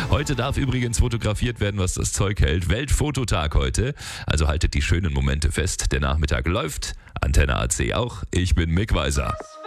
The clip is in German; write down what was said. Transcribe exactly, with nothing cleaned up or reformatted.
Heute darf übrigens fotografiert werden, was das Zeug hält. Weltfototag heute. Also haltet die schönen Momente fest. Der Nachmittag läuft. Antenne A C auch. Ich bin Mick Weiser.